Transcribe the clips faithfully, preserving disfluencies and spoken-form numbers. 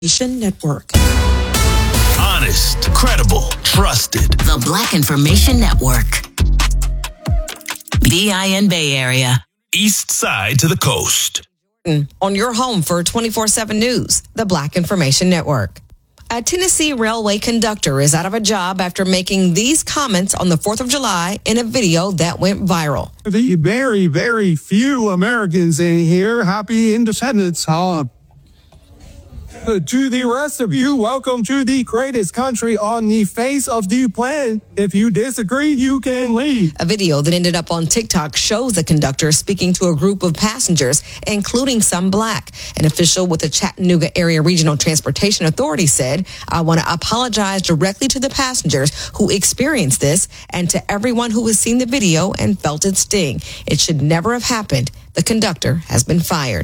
Network. Honest, credible, trusted. The Black Information Network. B I N Bay Area. East side to the coast. On your home for twenty-four seven News, the Black Information Network. A Tennessee railway conductor is out of a job after making these comments on the fourth of July in a video that went viral. The very, very few Americans in here, happy Independence, huh? To the rest of you, welcome to the greatest country on the face of the planet. If you disagree, you can leave. A video that ended up on TikTok shows the conductor speaking to a group of passengers, including some black. An official with the Chattanooga Area Regional Transportation Authority said, "I want to apologize directly to the passengers who experienced this and to everyone who has seen the video and felt its sting. It should never have happened. The conductor has been fired."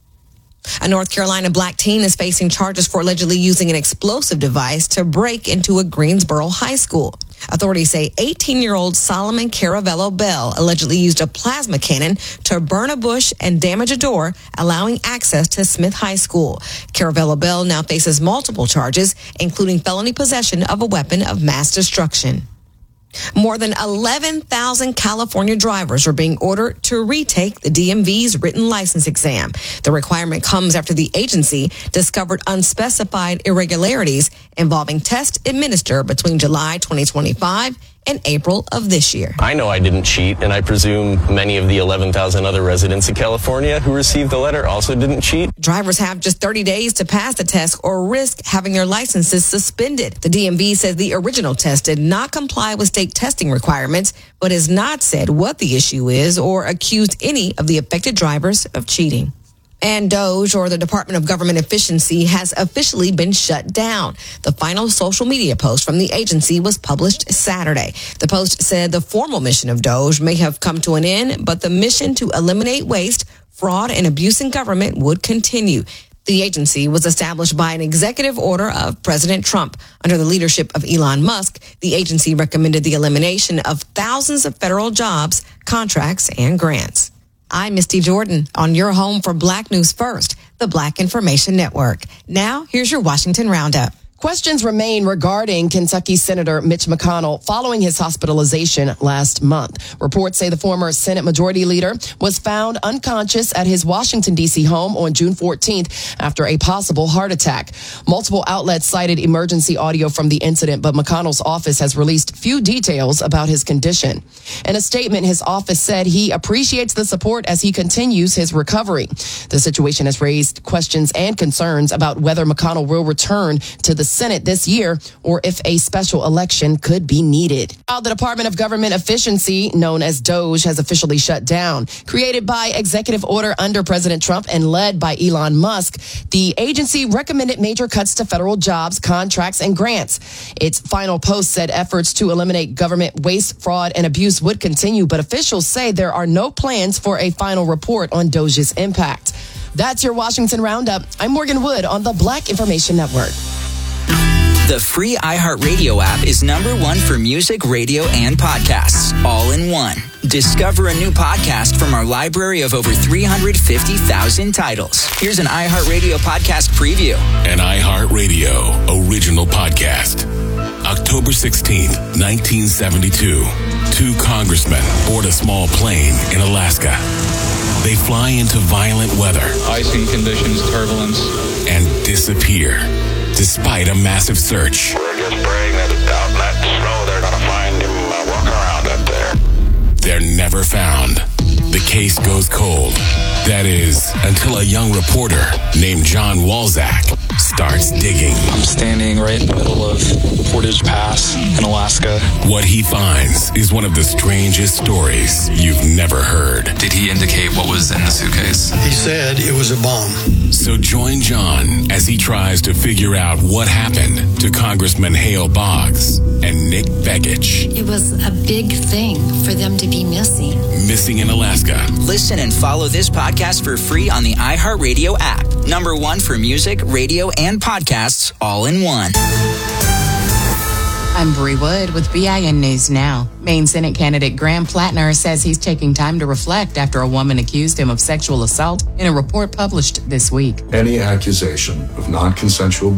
A North Carolina black teen is facing charges for allegedly using an explosive device to break into a Greensboro high school. Authorities say eighteen-year-old Solomon Caravello Bell allegedly used a plasma cannon to burn a bush and damage a door, allowing access to Smith High School. Caravello Bell now faces multiple charges, including felony possession of a weapon of mass destruction. More than eleven thousand California drivers are being ordered to retake the D M V's written license exam. The requirement comes after the agency discovered unspecified irregularities involving tests administered between July twenty twenty-five and April of this year. I know I didn't cheat, and I presume many of the eleven thousand other residents of California who received the letter also didn't cheat. Drivers have just thirty days to pass the test or risk having their licenses suspended. The D M V says the original test did not comply with state testing requirements, but has not said what the issue is or accused any of the affected drivers of cheating. And DOGE, or the Department of Government Efficiency, has officially been shut down. The final social media post from the agency was published Saturday. The post said the formal mission of DOGE may have come to an end, but the mission to eliminate waste, fraud, and abuse in government would continue. The agency was established by an executive order of President Trump. Under the leadership of Elon Musk, the agency recommended the elimination of thousands of federal jobs, contracts, and grants. I'm Misty Jordan on your home for Black News First, the Black Information Network. Now, here's your Washington Roundup. Questions remain regarding Kentucky Senator Mitch McConnell following his hospitalization last month. Reports say the former Senate Majority Leader was found unconscious at his Washington, D C home on June fourteenth after a possible heart attack. Multiple outlets cited emergency audio from the incident, but McConnell's office has released few details about his condition. In a statement, his office said he appreciates the support as he continues his recovery. The situation has raised questions and concerns about whether McConnell will return to the Senate this year or if a special election could be needed. While the Department of Government Efficiency, known as DOGE, has officially shut down. Created by executive order under President Trump and led by Elon Musk, the agency recommended major cuts to federal jobs, contracts, and grants. Its final post said efforts to eliminate government waste, fraud, and abuse would continue, but officials say there are no plans for a final report on DOGE's impact. That's your Washington Roundup. I'm Morgan Wood on the Black Information Network. The free iHeartRadio app is number one for music, radio, and podcasts, all in one. Discover a new podcast from our library of over three hundred fifty thousand titles. Here's an iHeartRadio podcast preview. An iHeartRadio original podcast. October sixteenth, nineteen seventy-two. Two congressmen board a small plane in Alaska. They fly into violent weather. Icing conditions, turbulence. And disappear. Despite a massive search. We're just praying that out in that snow they're going to find him uh, walking around up there. They're never found. The case goes cold. That is, until a young reporter named John Walzak starts digging. I'm standing right in the middle of Portage Pass in Alaska. What he finds is one of the strangest stories you've never heard. Did he indicate what was in the suitcase? He said it was a bomb. So join John as he tries to figure out what happened to Congressman Hale Boggs and Nick Begich. It was a big thing for them to be missing. Missing in Alaska. Listen and follow this podcast for free on the iHeartRadio app. Number one for music, radio, and podcasts, all in one. I'm Bree Wood with B I N News Now. Maine Senate candidate Graham Plattner says he's taking time to reflect after a woman accused him of sexual assault in a report published this week. Any accusation of non-consensual